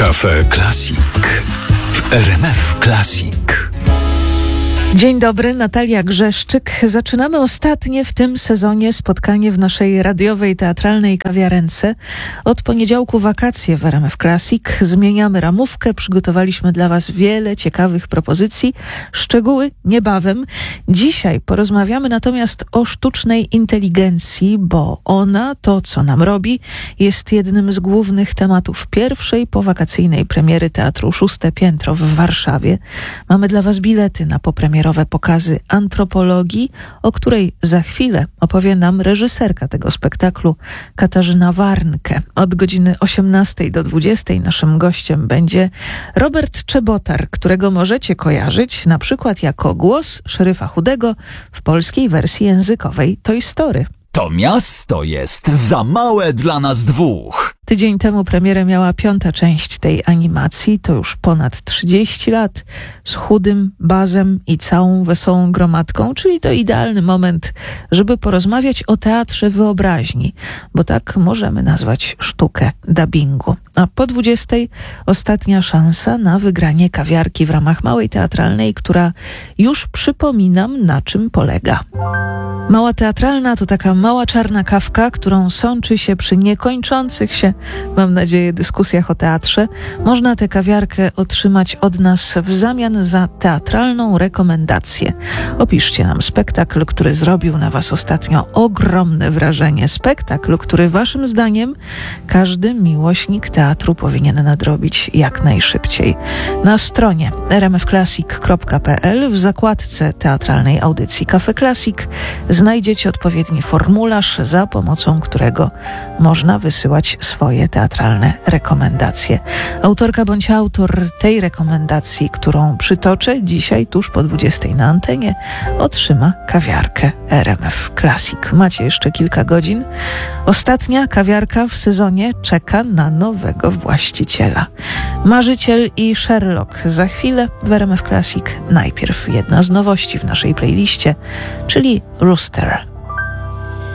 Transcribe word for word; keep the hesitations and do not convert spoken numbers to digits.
Cafe Classic w R M F Classic. Dzień dobry, Natalia Grzeszczyk. Zaczynamy ostatnie w tym sezonie spotkanie w naszej radiowej, teatralnej kawiarence. Od poniedziałku wakacje w R M F Classic. Zmieniamy ramówkę, przygotowaliśmy dla Was wiele ciekawych propozycji. Szczegóły niebawem. Dzisiaj porozmawiamy natomiast o sztucznej inteligencji, bo ona, to co nam robi, jest jednym z głównych tematów pierwszej powakacyjnej premiery Teatru Szóste Piętro w Warszawie. Mamy dla Was bilety na popremierowe pokazy antropologii, o której za chwilę opowie nam reżyserka tego spektaklu, Katarzyna Warnke. Od godziny osiemnastej do dwudziestej naszym gościem będzie Robert Czebotar, którego możecie kojarzyć na przykład jako głos szeryfa Chudego w polskiej wersji językowej Toy Story. To miasto jest za małe dla nas dwóch. Tydzień temu premierę miała piąta część tej animacji. To już ponad trzydzieści lat z Chudym, Bazem i całą wesołą gromadką, czyli to idealny moment, żeby porozmawiać o teatrze wyobraźni, bo tak możemy nazwać sztukę dubbingu. A po dwudziestej ostatnia szansa na wygranie kawiarki w ramach małej teatralnej, która już przypominam, na czym polega. Mała teatralna to taka mała czarna kawka, którą sączy się przy niekończących się, mam nadzieję, dyskusjach o teatrze. Można tę kawiarkę otrzymać od nas w zamian za teatralną rekomendację. Opiszcie nam spektakl, który zrobił na Was ostatnio ogromne wrażenie. Spektakl, który Waszym zdaniem każdy miłośnik teatru powinien nadrobić jak najszybciej. Na stronie r m f classic kropka p l w zakładce teatralnej audycji Cafe Classic znajdziecie odpowiedni formularz, za pomocą którego można wysyłać swoje teatralne rekomendacje. Autorka bądź autor tej rekomendacji, którą przytoczę dzisiaj tuż po dwudziestej na antenie, otrzyma kawiarkę R M F Classic. Macie jeszcze kilka godzin. Ostatnia kawiarka w sezonie czeka na nowego właściciela. Marzyciel i Sherlock za chwilę w R M F Classic. Najpierw jedna z nowości w naszej playliście, czyli Rooster.